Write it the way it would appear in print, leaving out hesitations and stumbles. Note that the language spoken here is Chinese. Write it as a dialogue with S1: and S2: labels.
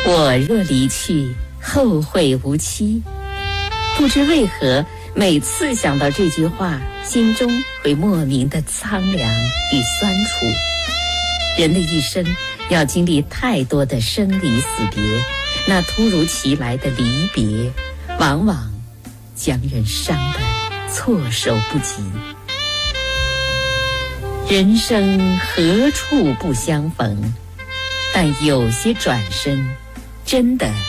S1: 我若离去，后会无期。不知为何，每次想到这句话，心中会莫名的苍凉与酸楚。人的一生要经历太多的生离死别，那突如其来的离别，往往将人伤得措手不及。人生何处不相逢，但有些转身真的